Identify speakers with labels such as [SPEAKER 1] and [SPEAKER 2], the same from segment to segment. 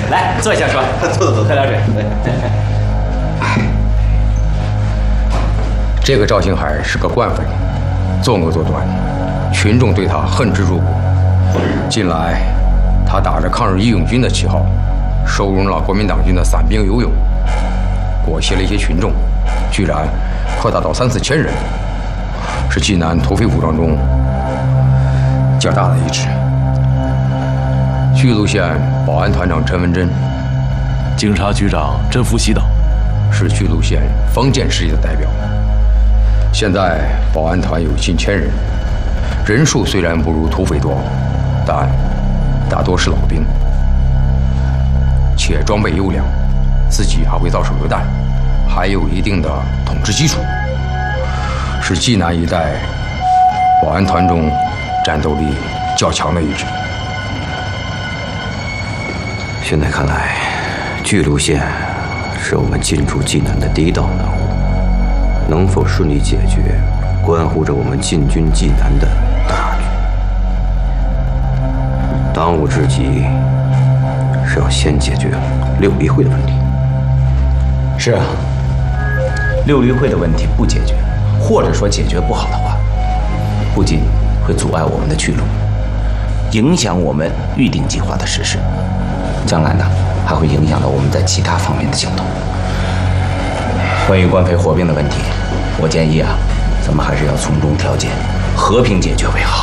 [SPEAKER 1] 来坐一下说，坐，喝点水。
[SPEAKER 2] 这个赵兴海是个惯犯，作恶多端，群众对他恨之入骨。近来，他打着抗日义勇军的旗号，收容了国民党军的散兵游勇，裹挟了一些群众，居然扩大到3、4千人，是济南土匪武装中较大的一支。巨鹿县保安团长陈文珍，
[SPEAKER 3] 警察局长甄福喜等，
[SPEAKER 2] 是巨鹿县封建势力的代表。现在保安团有近1000人，人数虽然不如土匪多，但大多是老兵，且装备优良，自己还会造手榴弹，还有一定的统治基础，是济南一带保安团中战斗力较强的一支。
[SPEAKER 4] 现在看来，巨鹿县是我们进驻济南的第一道难户，能否顺利解决，关乎着我们进军济南的大局。当务之急是要先解决六离会的问题。
[SPEAKER 1] 是啊，六离会的问题不解决，或者说解决不好的话，不仅会阻碍我们的去路，影响我们预定计划的实施，将来呢还会影响到我们在其他方面的行动。关于官匪火并的问题，我建议啊，咱们还是要从中调解，和平解决为好。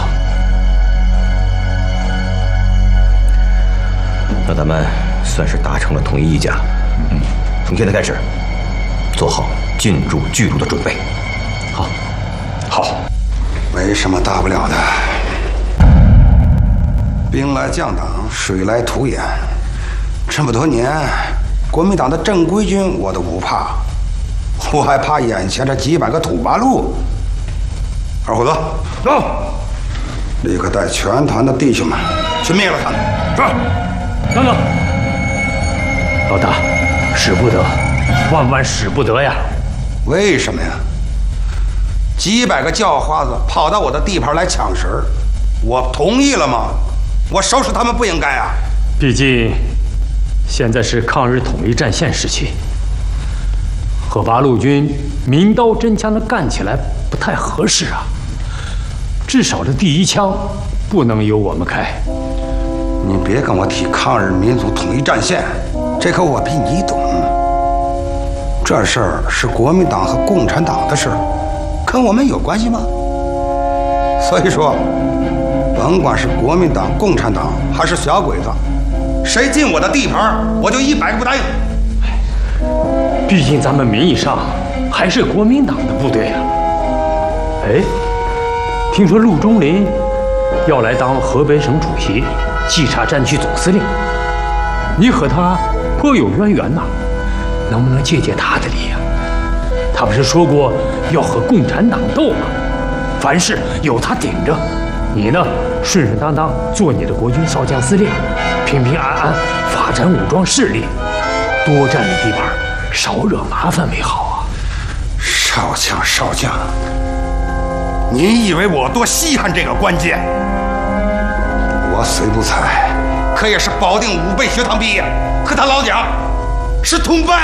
[SPEAKER 4] 那咱们算是达成了统一意见了。从现在开始，做好进驻巨鹿的准备。
[SPEAKER 1] 好，
[SPEAKER 2] 好，
[SPEAKER 5] 没什么大不了的。兵来将挡，水来土掩。这么多年，国民党的正规军我都不怕，我还怕眼前这几百个土八路。二虎子，走，立刻带全团的弟兄们去灭了他们。是。
[SPEAKER 6] 等等，老大，使不得，万万使不得呀！
[SPEAKER 5] 为什么呀？几百个叫花子跑到我的地盘来抢食儿，我同意了吗？我收拾他们不应该啊！
[SPEAKER 6] 毕竟，现在是抗日统一战线时期，和八路军明刀真枪的干起来不太合适啊。至少这第一枪不能由我们开。
[SPEAKER 5] 你别跟我提抗日民族统一战线，这可我比你懂。这事儿是国民党和共产党的事儿，跟我们有关系吗？所以说，甭管是国民党、共产党还是小鬼子，谁进我的地盘，我就100个不答应。
[SPEAKER 6] 毕竟咱们名义上还是国民党的部队啊。哎，听说陆中林要来当河北省主席，冀察战区总司令，你和他颇有渊源呐，能不能借借他的力呀？他不是说过要和共产党斗吗？凡事有他顶着，你呢顺顺当当做你的国军少将司令，平平安安发展武装势力，多占领地盘，少惹麻烦为好啊！
[SPEAKER 5] 少将，你以为我多稀罕这个官阶？我虽不才，可也是保定5倍学堂毕业，和他老蒋是同班。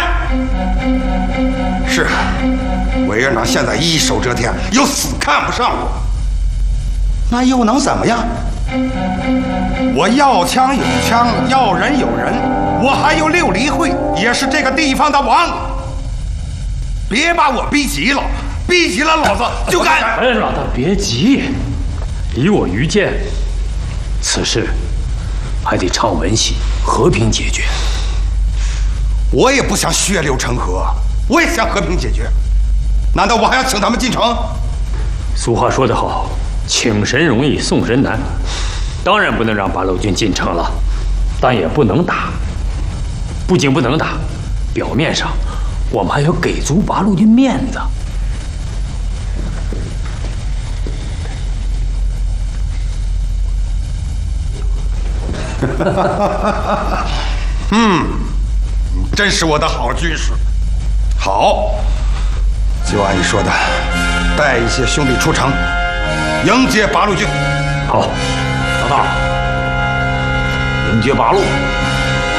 [SPEAKER 5] 是，委员长现在一手遮天，又死看不上我，那又能怎么样？我要枪有枪，要人有人，我还有6离会，也是这个地方的王。别把我逼急了，逼急了老子就干。
[SPEAKER 6] 哎，老大别急，以我愚见，此事还得唱文戏，和平解决。
[SPEAKER 5] 我也不想血流成河，我也想和平解决。难道我还要请他们进城？
[SPEAKER 6] 俗话说得好，请神容易送神难。当然不能让八路军进城了，但也不能打。不仅不能打，表面上我们还要给足八路军面子。
[SPEAKER 5] 真是我的好军师。好，就按你说的，带一些兄弟出城，迎接八路军。
[SPEAKER 6] 好，
[SPEAKER 1] 老大，迎接八路。